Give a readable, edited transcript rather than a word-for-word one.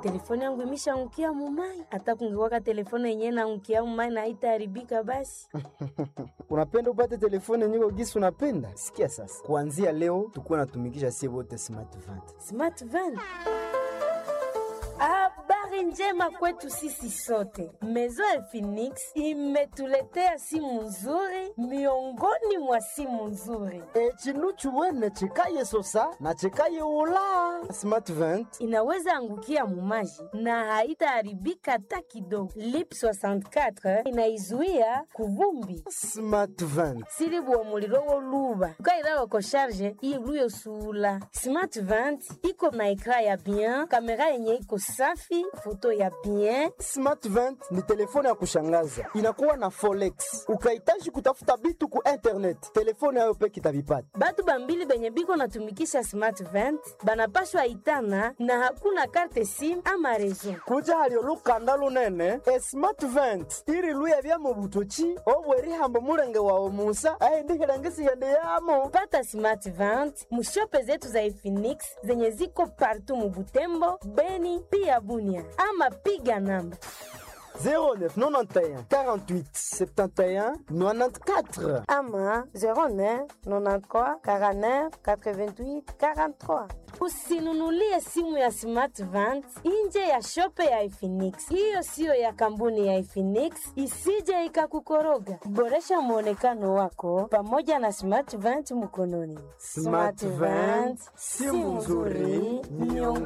telefone yangu imeshaangukia mumai. Hata kungekuwa telefone yenyewe inaangukia mumai na haitaharibika basi. Unapenda upate telefone nyingi gisi unapenda? Sikia sasa. Kuanzia leo tukuwa natumikisha sie wote Smart Vent. Smart Vent. Habari njema kwetu sisi sote. Maison ya Phoenix imetuletea simu nzuri miongoni mwa simu nzuri. Chinuchu wene chikaye sosa na chikaye ula. Smart Vent inaweza angukia mumaji na haitaharibika hata kidogo. Lip 64 inaizuia kuvumbi. Smart Vent silibu wa muliro woluba ukaira wako charge iluyo sula. Smart Vent iko na ekra ya bien, kamera yenye iko safi, foto ya bien. Smart Vent ni telefone ya kushangaza, inakuwa na Forex. Ukahitaji kutafuta bitu ku internet, telefone hayo peke itavipata. Batu bambili benye biko natumikisha Smart Vent banapashwa itana na hakuna karte SIM ama rezo. Kuja halio lukanda lunene Smart Vent iri luya vya mubutochi obweri hambo mulenge wa omusa aindihirangisi yende yamo. Pata Smart Vent mushope zetu za Phoenix zenye ziko partout mu Butembo, Beni pia Bunia, ama piga namba 0991 48 71 94 ama 09 93 49 88 43. Usinunulie simu ya Smart Vent nje ya shope ya Phoenix. Hiyo sio ya kampuni ya Phoenix, isije ikakukoroga. Boresha muonekano wako pamoja na Smart Vent mkononi. Smart Vent, simu nzuri.